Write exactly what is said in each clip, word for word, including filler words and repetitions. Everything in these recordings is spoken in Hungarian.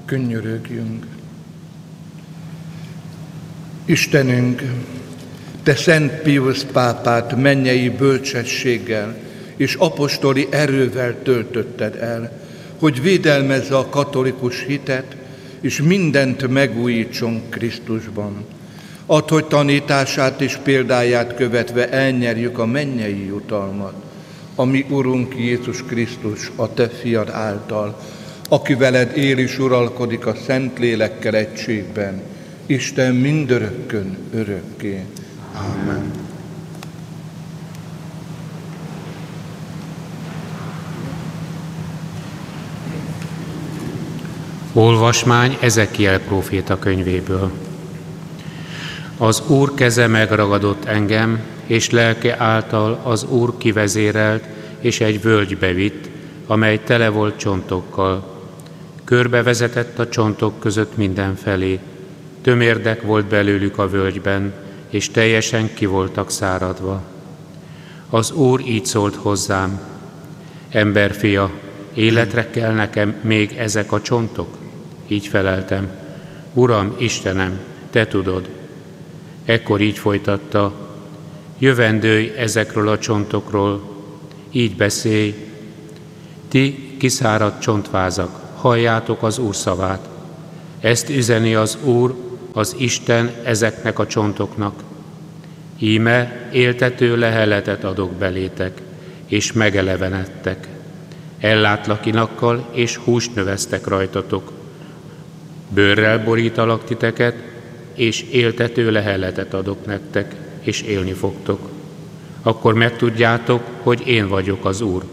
Könyörögjünk. Istenünk, Te Szent Piusz pápát mennyei bölcsességgel és apostoli erővel töltötted el, hogy védelmezze a katolikus hitet, és mindent megújítson Krisztusban. Add, hogy tanítását és példáját követve elnyerjük a mennyei jutalmat, ami Urunk Jézus Krisztus, a Te fiad által, aki veled él és uralkodik a Szentlélekkel egységben, Isten mindörökkön örökké. Amen. Olvasmány Ezekiel próféta könyvéből. Az Úr keze megragadott engem, és lelke által az Úr kivezérelt, és egy völgybe vitt, amely tele volt csontokkal. Körbevezetett a csontok között mindenfelé. Tömérdek volt belőlük a völgyben, és teljesen ki voltak száradva. Az Úr így szólt hozzám: emberfia, életre kell nekem még ezek a csontok? Így feleltem: Uram, Istenem, Te tudod. Ekkor így folytatta: jövendőj ezekről a csontokról, így beszélj: ti kiszáradt csontvázak, halljátok az Úr szavát. Ezt üzeni az Úr, az Isten ezeknek a csontoknak: íme éltető leheletet adok belétek, és megelevenedtek. Ellátlak inakkal, és húst növesztek rajtatok. Bőrrel borítalak titeket, és éltető leheletet adok nektek, és élni fogtok. Akkor megtudjátok, hogy én vagyok az Úr.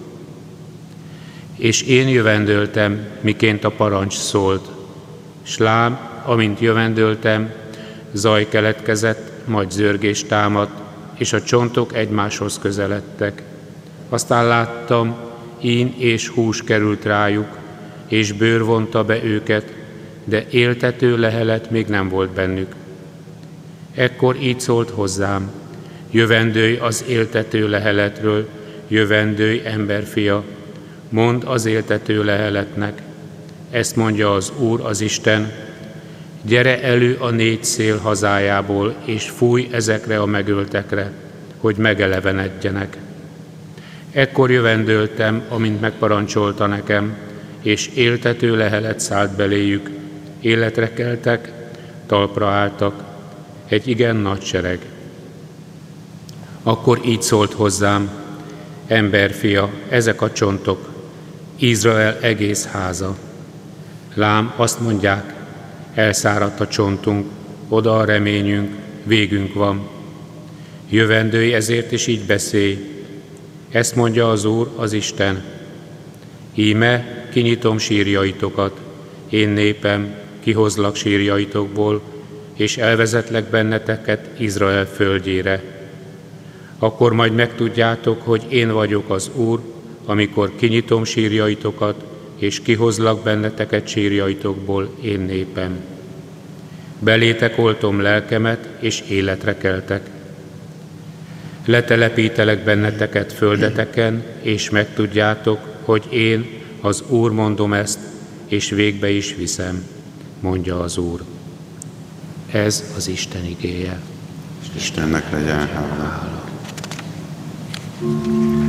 És én jövendöltem, miként a parancs szólt. S lám, amint jövendöltem, zaj keletkezett, majd zörgés támadt, és a csontok egymáshoz közeledtek. Aztán láttam, ín és hús került rájuk, és bőr vonta be őket, de éltető lehelet még nem volt bennük. Ekkor így szólt hozzám: jövendőj az éltető leheletről, jövendőj emberfia, mondd az éltető leheletnek. Ezt mondja az Úr, az Isten: gyere elő a négy szél hazájából, és fújj ezekre a megöltekre, hogy megelevenedjenek. Ekkor jövendöltem, amint megparancsolta nekem, és éltető lehelet szállt beléjük, életre keltek, talpra álltak, egy igen nagy sereg. Akkor így szólt hozzám: emberfia, ezek a csontok, Izrael egész háza. Lám, azt mondják: elszáradt a csontunk, oda a reményünk, végünk van. Jövendőj ezért is így beszélj. Ezt mondja az Úr, az Isten: íme kinyitom sírjaitokat, én népem, kihozlak sírjaitokból, és elvezetlek benneteket Izrael földjére. Akkor majd megtudjátok, hogy én vagyok az Úr, amikor kinyitom sírjaitokat, és kihozlak benneteket sírjaitokból, én népem. Belétek oltom lelkemet, és életre keltek. Letelepítelek benneteket földeteken, és megtudjátok, hogy én, az Úr mondom ezt, és végbe is viszem, mondja az Úr. Ez az Isten igéje. Istennek legyen hála.